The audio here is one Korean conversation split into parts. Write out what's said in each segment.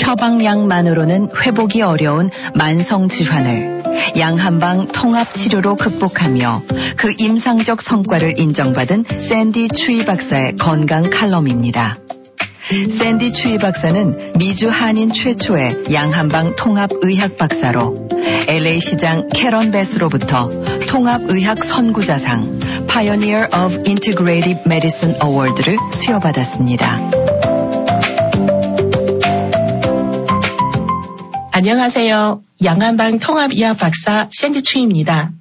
처방약만으로는 회복이 어려운 만성질환을 양한방 통합치료로 극복하며 그 임상적 성과를 인정받은 샌디 추이 박사의 건강 칼럼입니다. 샌디 추이 박사는 미주 한인 최초의 양한방 통합의학 박사로 LA 시장 캐런 베스로부터 통합의학 선구자상 Pioneer of Integrative Medicine Award를 수여받았습니다. 안녕하세요. 양한방 통합의학 박사 샌디 추이입니다.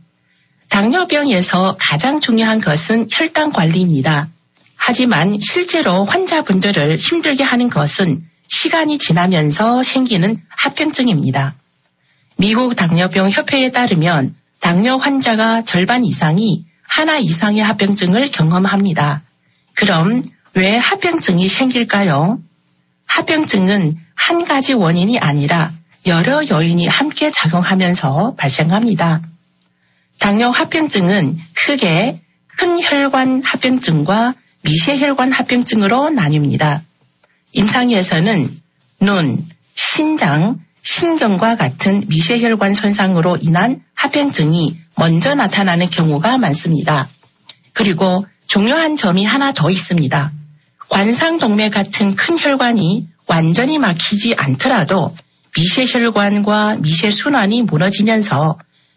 당뇨병에서 가장 중요한 것은 혈당 관리입니다. 하지만 실제로 환자분들을 힘들게 하는 것은 시간이 지나면서 생기는 합병증입니다. 미국 당뇨병 협회에 따르면 당뇨 환자가 절반 이상이 하나 이상의 합병증을 경험합니다. 그럼 왜 합병증이 생길까요? 합병증은 한 가지 원인이 아니라 여러 요인이 함께 작용하면서 발생합니다. 당뇨 합병증은 크게 큰 혈관 합병증과 미세혈관 합병증으로 나뉩니다. 임상에서는 눈, 신장, 신경과 같은 미세혈관 손상으로 인한 합병증이 먼저 나타나는 경우가 많습니다. 그리고 중요한 점이 하나 더 있습니다. 관상동맥 같은 큰 혈관이 완전히 막히지 않더라도 미세혈관과 미세순환이 무너지면서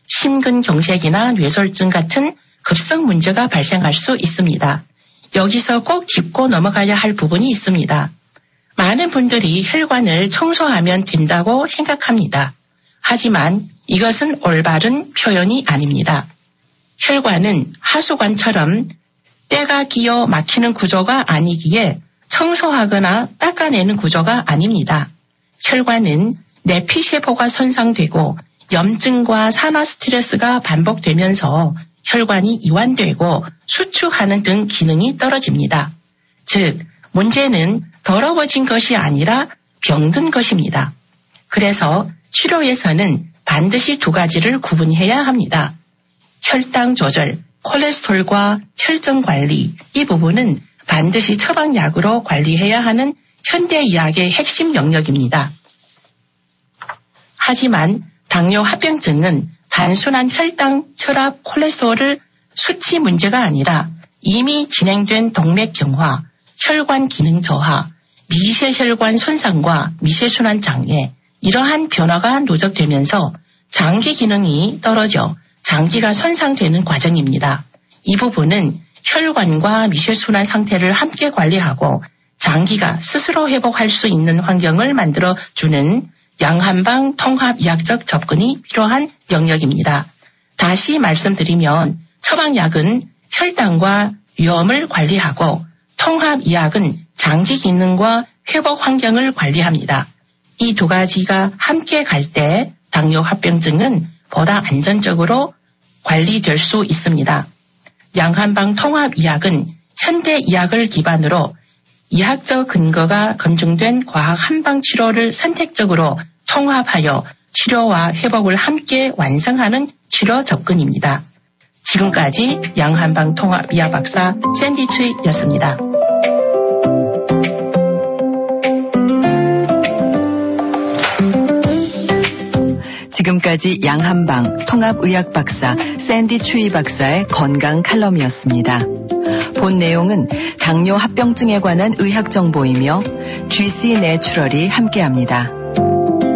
심근경색이나 뇌졸중 같은 급성 문제가 발생할 수 있습니다. 여기서 꼭 짚고 넘어가야 할 부분이 있습니다. 많은 분들이 혈관을 청소하면 된다고 생각합니다. 하지만 이것은 올바른 표현이 아닙니다. 혈관은 하수관처럼 때가 끼어 막히는 구조가 아니기에 청소하거나 닦아내는 구조가 아닙니다. 혈관은 내피세포가 손상되고 염증과 산화 스트레스가 반복되면서 혈관이 이완되고 수축하는 등 기능이 떨어집니다. 즉, 문제는 더러워진 것이 아니라 병든 것입니다. 그래서 치료에서는 반드시 두 가지를 구분해야 합니다. 혈당 조절, 콜레스테롤과 혈전 관리, 이 부분은 반드시 처방약으로 관리해야 하는 현대의학의 핵심 영역입니다. 하지만 당뇨 합병증은 단순한 혈당, 혈압, 콜레스테롤 수치 문제가 아니라 이미 진행된 동맥경화, 혈관 기능 저하, 미세혈관 손상과 미세순환 장애, 이러한 변화가 누적되면서 장기 기능이 떨어져 장기가 손상되는 과정입니다. 이 부분은 혈관과 미세순환 상태를 함께 관리하고 장기가 스스로 회복할 수 있는 환경을 만들어주는 양한방 통합의학적 접근이 필요한 영역입니다. 다시 말씀드리면 처방약은 혈당과 위험을 관리하고 통합의학은 장기 기능과 회복 환경을 관리합니다. 이 두 가지가 함께 갈 때 당뇨 합병증은 보다 안전적으로 관리될 수 있습니다. 양한방 통합의학은 현대의학을 기반으로 이학적 근거가 검증된 과학 한방 치료를 선택적으로 통합하여 치료와 회복을 함께 완성하는 치료 접근입니다. 지금까지 양한방 통합의학 박사 샌디 추이였습니다. 지금까지 양한방 통합의학 박사 샌디 추이 박사의 건강 칼럼이었습니다. 본 내용은 당뇨 합병증에 관한 의학 정보이며 GC 내추럴이 함께합니다.